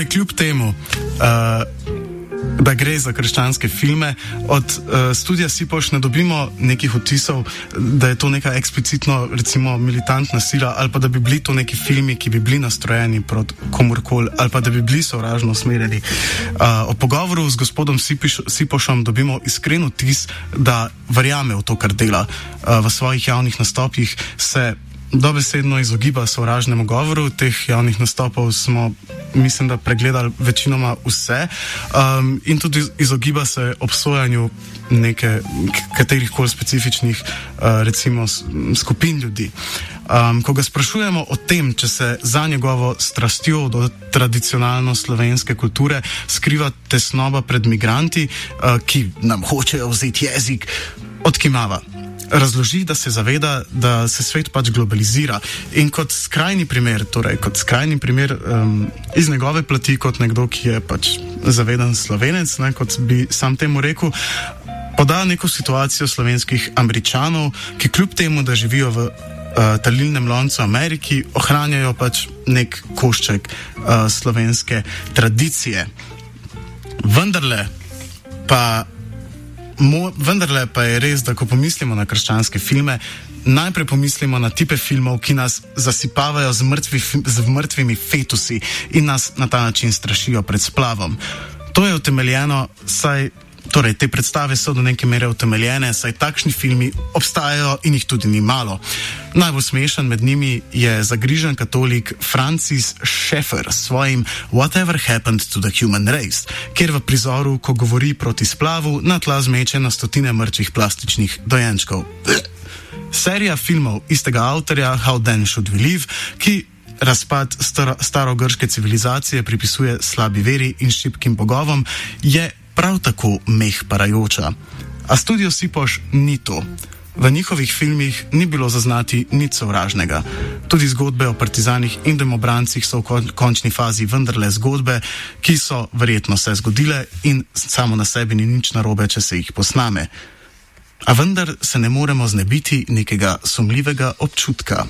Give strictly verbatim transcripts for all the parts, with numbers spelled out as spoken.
kljub temu, uh, da gre za krščanske filme, od uh, studia Sipoš ne dobimo nekih odtisov, da je to neka eksplicitno, recimo, militantna sila, ali pa da bi bili to neki filmi, ki bi bili nastrojeni proti komurkoli, ali pa da bi bili sovražno usmerjeni. Uh, o pogovoru z gospodom Sipiš, Sipošom dobimo iskren vtis, da verjame v to, kar dela. Uh, v svojih javnih nastopih se dobesedno izogiba sovražnemu govoru. Teh javnih nastopov smo, mislim, da pregledali večinoma vse, um, in tudi izogiba se obsojanju neke katerih koli specifičnih uh, recimo skupin ljudi. Um, ko ga sprašujemo o tem, če se za njegovo strastjo do tradicionalno slovenske kulture skriva tesnoba pred migranti, uh, ki nam hočejo vzeti jezik, odkimava. Razloži, da se zaveda, da se svet pač globalizira, in kot skrajni primer, torej kot skrajni primer um, iz njegove plati, kot nekdo, ki je pač zaveden Slovenec, ne, kot bi sam temu rekel, poda neko situacijo slovenskih Američanov, ki kljub temu, da živijo v uh, talilnem loncu Ameriki, ohranjajo pač nek košček uh, slovenske tradicije. Vendarle pa Mo, vendarle pa je res, da ko pomislimo na krščanske filme, najprej pomislimo na tipe filmov, ki nas zasipavajo z, mrtvi, z mrtvimi fetusi in nas na ta način strašijo pred splavom. To je utemeljeno, saj, torej te predstave so do neke mere utemeljene, saj takšni filmi obstajajo in jih tudi ni malo. Najbolj smešen med njimi je zagrižen katolik Francis Schaeffer s svojim Whatever Happened to the Human Race, kjer v prizoru, ko govori proti splavu, na tla zmeče na stotine mrtvih plastičnih dojenčkov. Serija filmov istega avtorja How Then Should We Live, ki razpad star- starogrške civilizacije pripisuje slabi veri in šibkim bogovom, je prav tako meh parajoča. A studio Sipoš ni to. V njihovih filmih ni bilo zaznati nič sovražnega. Tudi zgodbe o partizanih in domobrancih so v kon- končni fazi vendarle zgodbe, ki so verjetno se zgodile in samo na sebi ni nič narobe, če se jih posname. A vendar se ne moremo znebiti nekega sumljivega občutka.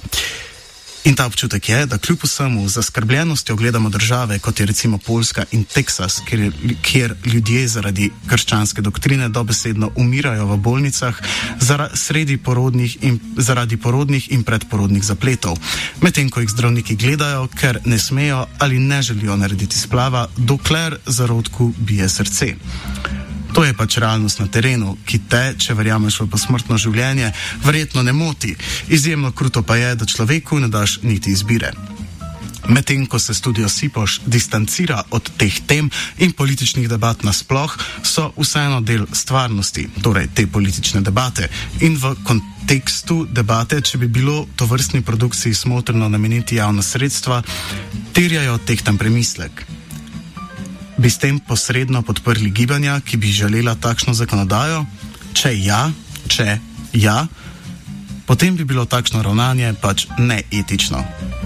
In ta občutek je, da kljub vsemu z zaskrbljenostjo gledamo države, kot je recimo Poljska in Teksas, kjer, kjer ljudje zaradi krščanske doktrine dobesedno umirajo v bolnicah zara, sredi porodnih in, zaradi porodnih in predporodnih zapletov, medtem ko jih zdravniki gledajo, ker ne smejo ali ne želijo narediti splava, dokler zarodku bije srce. To je pač realnost na terenu, ki te, če verjameš v posmrtno življenje, verjetno ne moti. Izjemno kruto pa je, da človeku ne daš niti izbire. Medtem ko se studio Sipoš distancira od teh tem in političnih debat nasploh, so vseeno del stvarnosti, torej te politične debate. In v kontekstu debate, če bi bilo tovrstni produkciji smotrno nameniti javna sredstva, terjajo tehten premislek. Bi s tem posredno podprli gibanja, ki bi želela takšno zakonodajo? Če ja, če ja, potem bi bilo takšno ravnanje pač neetično.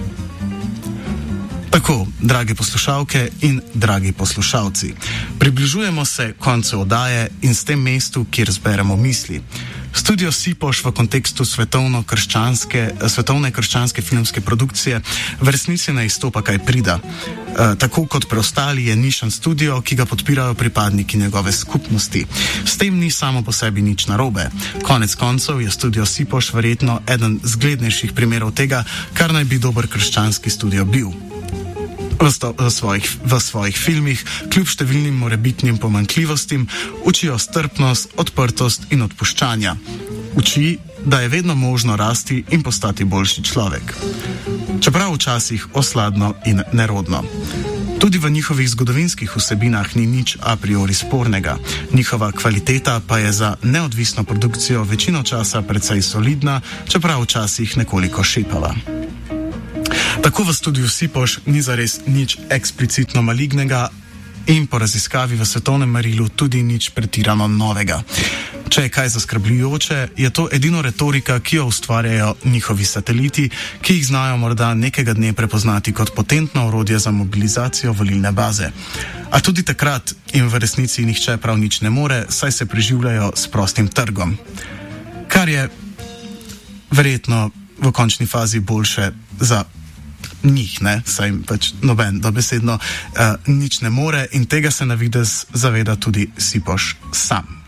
Tako, drage poslušalke in dragi poslušalci, približujemo se koncu oddaje in s tem mestu, kjer zberemo misli. Studio Sipoš v kontekstu svetovno-krščanske, svetovne krščanske filmske produkcije v resnici ne izstopa kaj prida. E, tako kot preostali je nišan studio, ki ga podpirajo pripadniki njegove skupnosti. S tem ni samo po sebi nič narobe. Konec koncev je studio Sipoš verjetno eden zglednejših primerov tega, kar naj bi dober krščanski studio bil. V, sto, v, svojih, v svojih filmih, kljub številnim morebitnim pomanjkljivostim, učijo strpnost, odprtost in odpuščanja. Uči, da je vedno možno rasti in postati boljši človek. Čeprav včasih osladno in nerodno. Tudi v njihovih zgodovinskih vsebinah ni nič a priori spornega. Njihova kvaliteta pa je za neodvisno produkcijo večino časa precej solidna, čeprav včasih nekoliko šepava. Tako v studiu Sipoš ni zares nič eksplicitno malignega in po raziskavi v svetovnem merilu tudi nič pretirano novega. Če je kaj zaskrbljujoče, je to edino retorika, ki jo ustvarjajo njihovi sateliti, ki jih znajo morda nekega dne prepoznati kot potentno orodje za mobilizacijo volilne baze. A tudi takrat jim v resnici nihče prav nič ne more, saj se preživljajo s prostim trgom. Kar je verjetno v končni fazi boljše za njih, ne, saj jim pač noben dobesedno uh, nič ne more in tega se na videz zaveda tudi Sipoš sam.